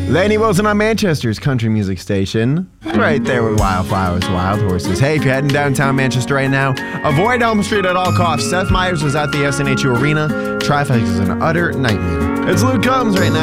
Laney Wilson on Manchester's country music station. Right there with Wildflowers, Wild Horses. Hey, if you're heading downtown Manchester right now, avoid Elm Street at all costs. Seth Meyers was at the SNHU Arena. Traffic is an utter nightmare. It's Luke Combs right now.